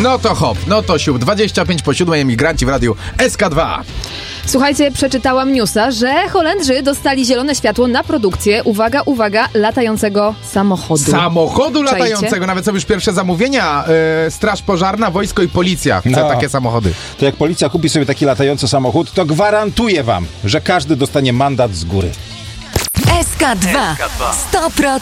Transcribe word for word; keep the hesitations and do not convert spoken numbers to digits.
No to hop, no to siup. dwadzieścia pięć po siódmej, emigranci w radiu S K dwa. Słuchajcie, przeczytałam newsa, że Holendrzy dostali zielone światło na produkcję, uwaga, uwaga, latającego samochodu. Samochodu Czajcie? latającego, nawet są już pierwsze zamówienia. Yy, Straż Pożarna, wojsko i policja chce No. takie samochody. To jak policja kupi sobie taki latający samochód, to gwarantuję wam, że każdy dostanie mandat z góry. S K dwa. sto procent